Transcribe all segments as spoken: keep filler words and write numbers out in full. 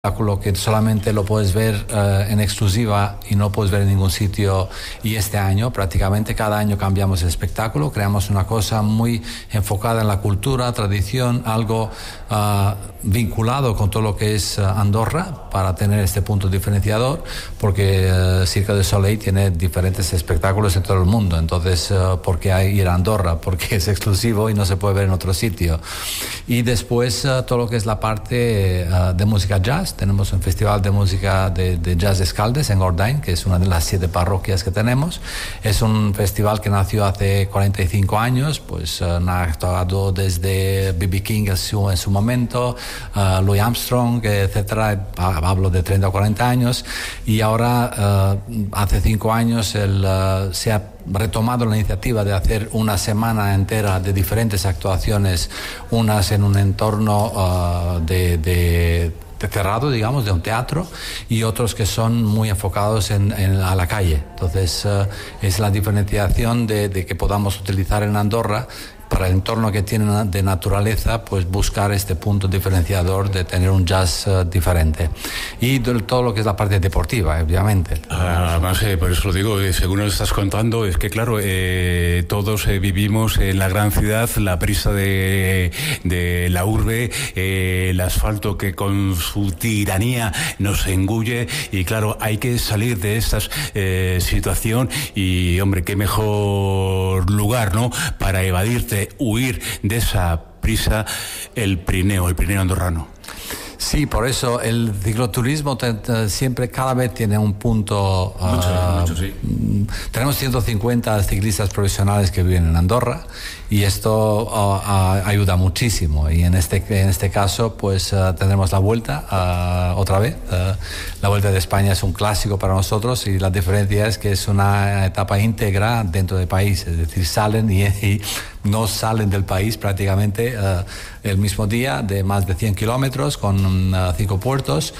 espectáculo que solamente lo puedes ver uh, en exclusiva y no puedes ver en ningún sitio. Y este año prácticamente cada año cambiamos el espectáculo, creamos una cosa muy enfocada en la cultura, tradición, algo uh, vinculado con todo lo que es uh, Andorra, para tener este punto diferenciador, porque uh, Cirque du Soleil tiene diferentes espectáculos en todo el mundo. Entonces uh, ¿por qué hay ir a Andorra? Porque es exclusivo y no se puede ver en otro sitio. Y después uh, todo lo que es la parte uh, de música jazz. Tenemos un festival de música de, de jazz de Escaldes en Ordain, que es una de las siete parroquias que tenemos. Es un festival que nació hace cuarenta y cinco años, pues uh, ha actuado desde B B King en su, en su momento, uh, Louis Armstrong, etcétera. Hablo de treinta o cuarenta años, y ahora uh, hace cinco años el, uh, se ha retomado la iniciativa de hacer una semana entera de diferentes actuaciones, unas en un entorno uh, de, de cerrado, digamos, de un teatro, y otros que son muy enfocados en, en a la calle. Entonces uh, es la diferenciación de, de que podamos utilizar en Andorra, para el entorno que tiene de naturaleza, pues buscar este punto diferenciador de tener un jazz uh, diferente. Y de todo lo que es la parte deportiva, obviamente. Además, eh, por eso lo digo, eh, según nos estás contando, es que claro, eh, todos eh, vivimos en la gran ciudad, la prisa de, de la urbe, eh, el asfalto que con su tiranía nos engulle, y claro, hay que salir de esta eh, situación, y hombre, qué mejor lugar, ¿no?, para evadirte, huir de esa prisa, el Pirineo, el Pirineo andorrano. Sí, por eso el cicloturismo te, te, siempre, cada vez tiene un punto... Mucho, uh, mucho, sí. Tenemos ciento cincuenta ciclistas profesionales que viven en Andorra, y esto uh, uh, ayuda muchísimo. Y en este, en este caso, pues uh, tendremos la Vuelta uh, otra vez. Uh, la Vuelta de España es un clásico para nosotros, y la diferencia es que es una etapa íntegra dentro del país. Es decir, salen y, y no salen del país prácticamente uh, el mismo día, de más de cien kilómetros, con Uh, cinco puertos,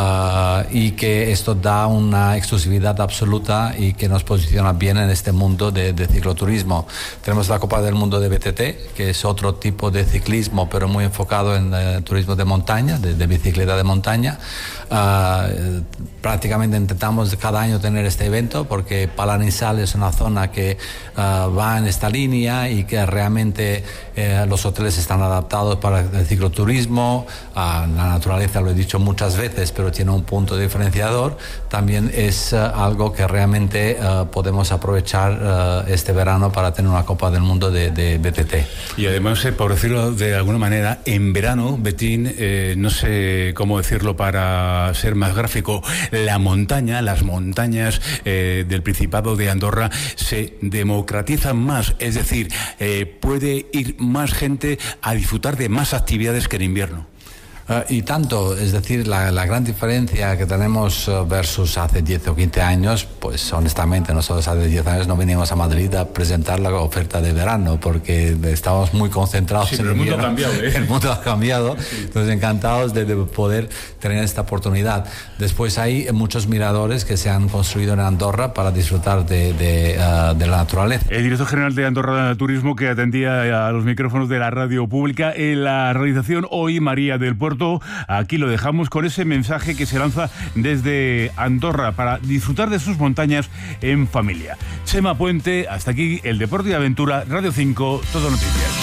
uh, y que esto da una exclusividad absoluta y que nos posiciona bien en este mundo de, de cicloturismo. Tenemos la Copa del Mundo de B T T, que es otro tipo de ciclismo, pero muy enfocado en uh, turismo de montaña, de, de bicicleta de montaña. Uh, prácticamente intentamos cada año tener este evento, porque Palaninsal es una zona que uh, va en esta línea, y que realmente uh, los hoteles están adaptados para el cicloturismo. Uh, la naturaleza, lo he dicho muchas veces, pero tiene un punto diferenciador. También es uh, algo que realmente uh, podemos aprovechar uh, este verano para tener una Copa del Mundo de, de B T T. Y además, eh, por decirlo de alguna manera, en verano, Betín, eh, no sé cómo decirlo para ser más gráfico, la montaña, las montañas eh, del Principado de Andorra se democratizan más, es decir, eh, puede ir más gente a disfrutar de más actividades que en invierno. Uh, y tanto, es decir, la, la gran diferencia que tenemos uh, versus hace diez o quince años, pues honestamente nosotros hace diez años no venimos a Madrid a presentar la oferta de verano, porque estábamos muy concentrados sí, en el, el mundo invierno. Ha cambiado, ¿eh? El mundo ha cambiado, sí. Entonces encantados de, de poder tener esta oportunidad. Después hay muchos miradores que se han construido en Andorra para disfrutar de, de, uh, de la naturaleza. El director general de Andorra Turismo, que atendía a los micrófonos de la radio pública, en la realización hoy, María del Puerto. Aquí lo dejamos con ese mensaje que se lanza desde Andorra para disfrutar de sus montañas en familia. Chema Puente, hasta aquí el Deporte y Aventura, Radio cinco, Todo Noticias.